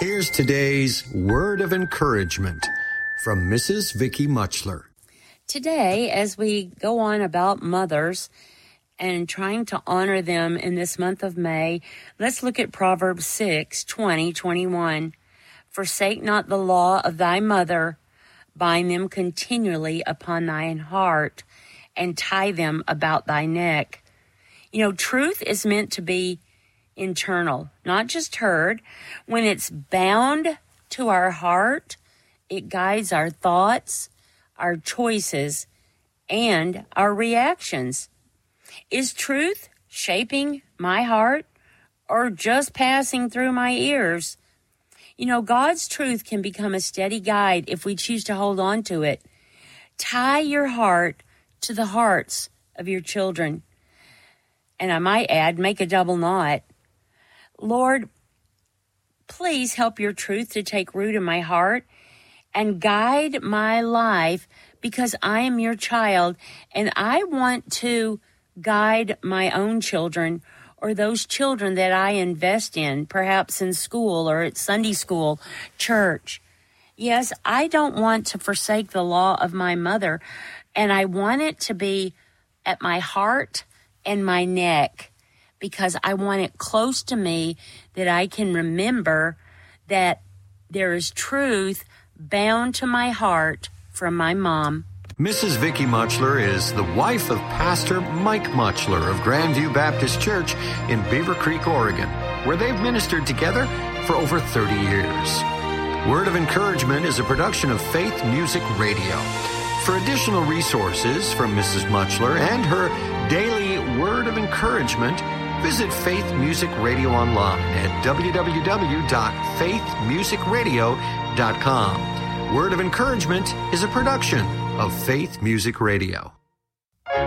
Here's today's word of encouragement from Mrs. Vicki Muchler. Today, as we go on about mothers and trying to honor them in this month of May, let's look at Proverbs 6:20-21. Forsake not the law of thy mother, bind them continually upon thine heart, and tie them about thy neck. Truth is meant to be internal, not just heard. When it's bound to our heart, it guides our thoughts, our choices, and our reactions. Is truth shaping my heart or just passing through my ears? God's truth can become a steady guide if we choose to hold on to it. Tie your heart to the hearts of your children. And I might add, make a double knot. Lord, please help your truth to take root in my heart and guide my life, because I am your child and I want to guide my own children or those children that I invest in, perhaps in school or at Sunday school, church. Yes, I don't want to forsake the law of my mother, and I want it to be at my heart and my neck, because I want it close to me, that I can remember that there is truth bound to my heart from my mom. Mrs. Vicki Muchler is the wife of Pastor Mike Muchler of Grandview Baptist Church in Beaver Creek, Oregon, where they've ministered together for over 30 years. Word of Encouragement is a production of Faith Music Radio. For additional resources from Mrs. Muchler and her daily Word of Encouragement, visit Faith Music Radio online at www.faithmusicradio.com. Word of Encouragement is a production of Faith Music Radio.